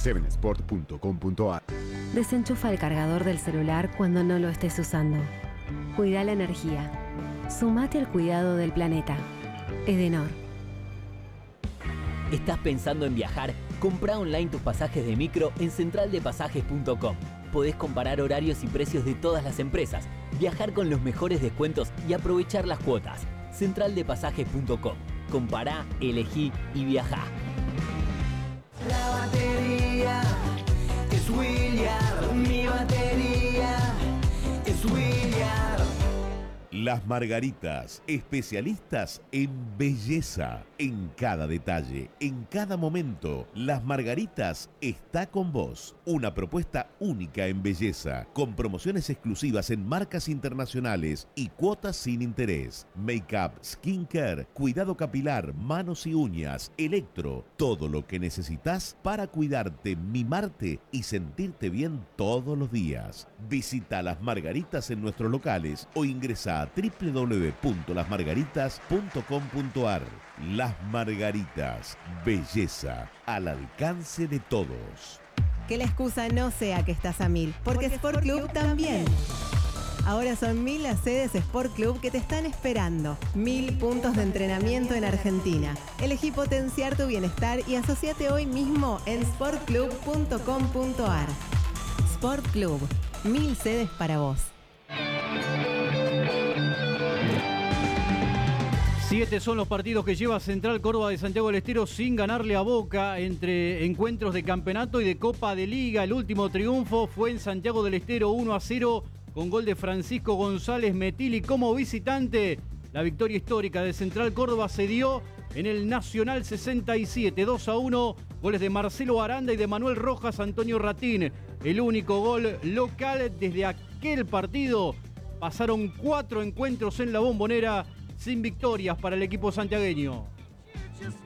7sport.com.ar. Desenchufa el cargador del celular cuando no lo estés usando. Cuida la energía. Sumate al cuidado del planeta. Edenor. ¿Estás pensando en viajar? Comprá online tus pasajes de micro en centraldepasajes.com. Podés comparar horarios y precios de todas las empresas, viajar con los mejores descuentos y aprovechar las cuotas. Centraldepasajes.com. Compará, elegí y viajá. La batería es Williard, mi batería es Williard. Las Margaritas, especialistas en belleza, en cada detalle, en cada momento. Las Margaritas está con vos. Una propuesta única en belleza, con promociones exclusivas en marcas internacionales y cuotas sin interés. Make-up, skincare, cuidado capilar, manos y uñas, electro, todo lo que necesitas para cuidarte, mimarte y sentirte bien todos los días. Visita Las Margaritas en nuestros locales o ingresa a www.lasmargaritas.com.ar. Las Margaritas, belleza al alcance de todos. Que la excusa no sea que estás a 1000, porque Sport Club también. Ahora son 1000 las sedes Sport Club que te están esperando. 1000 puntos de entrenamiento en Argentina. Elegí potenciar tu bienestar y asociate hoy mismo en sportclub.com.ar. Sport Club, 1000 sedes para vos. 7 son los partidos que lleva Central Córdoba de Santiago del Estero sin ganarle a Boca entre encuentros de campeonato y de Copa de Liga. El último triunfo fue en Santiago del Estero 1-0 con gol de Francisco González Metilli como visitante. La victoria histórica de Central Córdoba se dio en el Nacional 67, 2-1, goles de Marcelo Aranda y de Manuel Rojas Antonio Ratín. El único gol local desde aquel partido. Pasaron 4 encuentros en la Bombonera sin victorias para el equipo santiagueño.